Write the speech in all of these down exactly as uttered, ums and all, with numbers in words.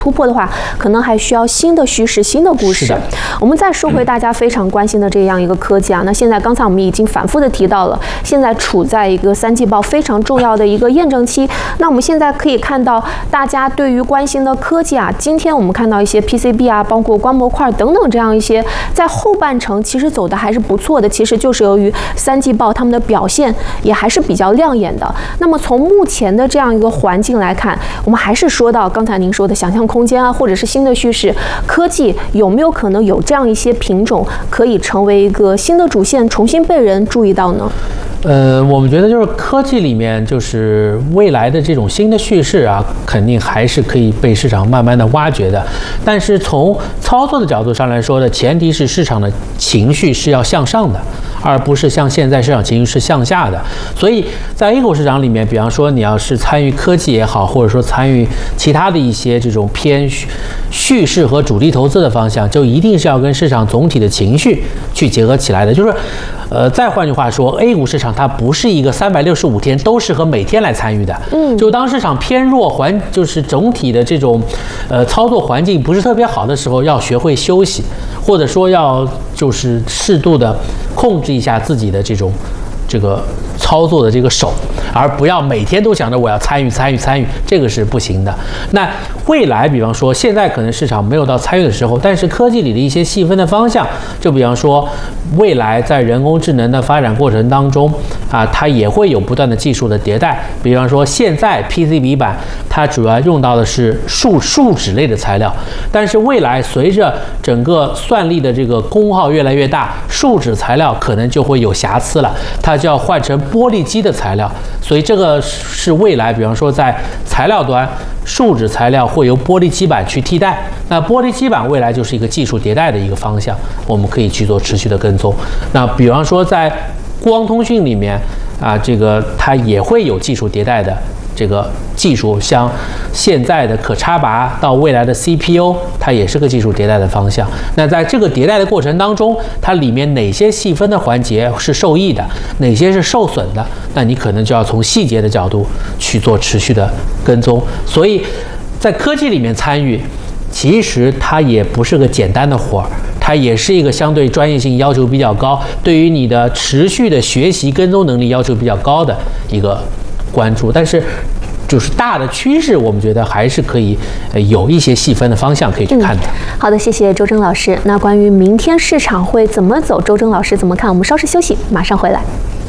突破的话，可能还需要新的叙事、新的故事。我们再说回大家非常关心的这样一个科技啊，那现在刚才我们已经反复的提到了，现在处在一个三季报非常重要的一个验证期。那我们现在可以看到，大家对于关心的科技啊，今天我们看到一些 P C B 啊，包括光模块等等这样一些，在后半程其实走的还是不错的，其实就是由于三季报他们的表现也还是比较亮眼的。那么从目前的这样一个环境来看，我们还是说到刚才您说的想象空间啊，或者是新的叙事科技，有没有可能有这样一些品种可以成为一个新的主线，重新被人注意到呢？ 呃，我们觉得就是科技里面，就是未来的这种新的叙事啊，肯定还是可以被市场慢慢的挖掘的。但是从操作的角度上来说的，前提是市场的情绪是要向上的，而不是像现在市场情绪是向下的。所以在 A 股市场里面，比方说你要是参与科技也好，或者说参与其他的一些这种偏叙事和主力投资的方向，就一定是要跟市场总体的情绪去结合起来的。就是，呃，再换句话说 ，A 股市场它不是一个三百六十五天都适合每天来参与的。嗯，就当市场偏弱环，就是整体的这种，呃，操作环境不是特别好的时候，要学会休息，或者说要就是适度的控制一下自己的这种这个操作的这个手，而不要每天都想着我要参与参与参与，这个是不行的。那未来，比方说现在可能市场没有到参与的时候，但是科技里的一些细分的方向，就比方说未来在人工智能的发展过程当中啊，它也会有不断的技术的迭代。比方说现在 P C B 板它主要用到的是树树脂类的材料，但是未来随着整个算力的这个功耗越来越大，树脂材料可能就会有瑕疵了，它就要换成玻璃基的材料。所以这个是未来，比方说在材料端，树脂材料会由玻璃基板去替代。那玻璃基板未来就是一个技术迭代的一个方向，我们可以去做持续的跟踪。那比方说在光通讯里面啊，这个它也会有技术迭代的这个技术，像现在的可插拔到未来的 C P U， 它也是个技术迭代的方向。那在这个迭代的过程当中，它里面哪些细分的环节是受益的，哪些是受损的，那你可能就要从细节的角度去做持续的跟踪。所以在科技里面参与，其实它也不是个简单的活儿，它也是一个相对专业性要求比较高，对于你的持续的学习跟踪能力要求比较高的一个关注。但是就是大的趋势，我们觉得还是可以呃有一些细分的方向可以去看的。 嗯、好的，谢谢周征老师。那关于明天市场会怎么走，周征老师怎么看？我们稍事休息，马上回来。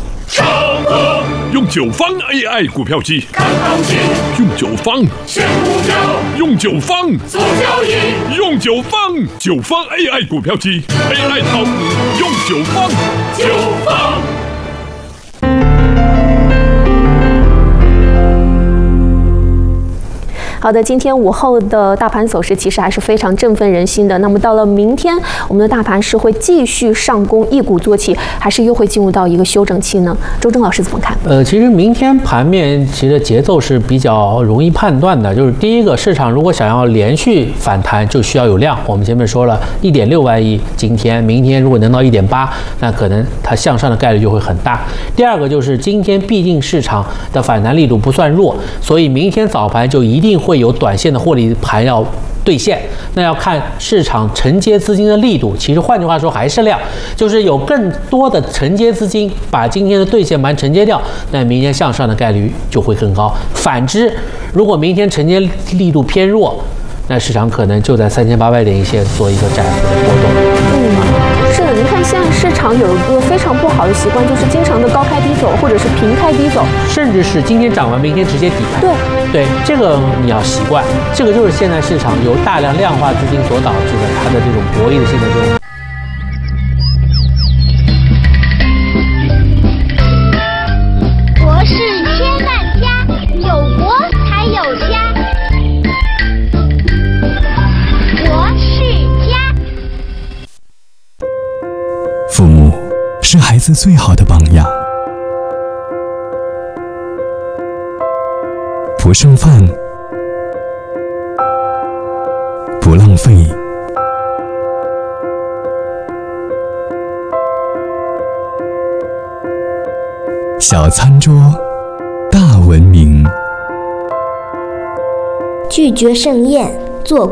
用九方 A I 股票机看行情，用九方选股票，用九方做交易，用九方九方 A I 股票机 A I 炒股，用九方九方。 好的，今天午后的大盘走势其实还是非常振奋人心的。那么到了明天，我们的大盘是会继续上攻，一鼓作气，还是又会进入到一个休整期呢？周征老师怎么看？ 呃，其实明天盘面其实节奏是比较容易判断的。就是第一个，市场如果想要连续反弹，就需要有量。我们前面说了，一点六万亿，今天、明天如果能到一点八，那可能它向上的概率就会很大。第二个就是今天毕竟市场的反弹力度不算弱，所以明天早盘就一定会。会有短线的获利盘要兑现，那要看市场承接资金的力度。其实换句话说还是量，就是有更多的承接资金把今天的兑现盘承接掉，那明天向上的概率就会更高。反之，如果明天承接力度偏弱，那市场可能就在三千八百点一线做一个窄幅的波动。 嗯，是的，您看现在市场有一个非常不好的习惯，就是经常的高开低走，或者是平开低走， 甚至是今天涨完，明天直接底开。 对。 对，这个你要习惯，这个就是现在市场由大量量化资金所导致的，它的这种博弈的性的这种。 国事千万家，有国才有家。国事家。 父母是孩子最好的榜样。不剩饭，不浪费，小餐桌，大文明。 拒绝盛宴， 做